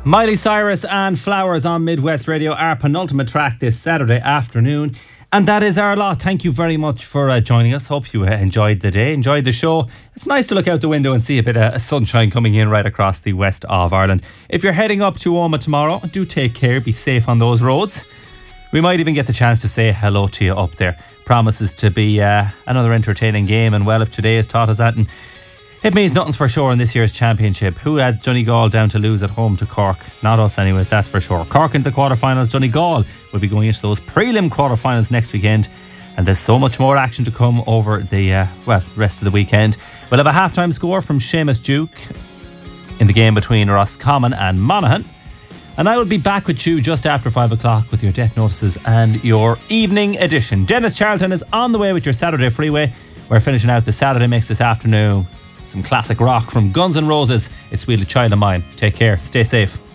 Miley Cyrus and Flowers on Midwest Radio, our penultimate track this Saturday afternoon. And that is our lot. Thank you very much for joining us. Hope you enjoyed the day, enjoyed the show. It's nice to look out the window and see a bit of sunshine coming in right across the west of Ireland. If you're heading up to Omagh tomorrow, do take care, be safe on those roads. We might even get the chance to say hello to you up there. Promises to be another entertaining game, and well, if today has taught us that, and it means nothing's for sure in this year's championship. Who had Donegal down to lose at home to Cork? Not us anyways, that's for sure. Cork into the quarterfinals. Donegal will be going into those prelim quarterfinals next weekend, and there's so much more action to come over the rest of the weekend. We'll have a half-time score from Seamus Duke in the game between Roscommon and Monaghan, and I will be back with you just after 5 o'clock with your death notices and your evening edition. Dennis Charlton is on the way with your Saturday Freeway. We're finishing out the Saturday mix this afternoon. Some classic rock from Guns N' Roses. It's Sweet Child of Mine. Take care. Stay safe.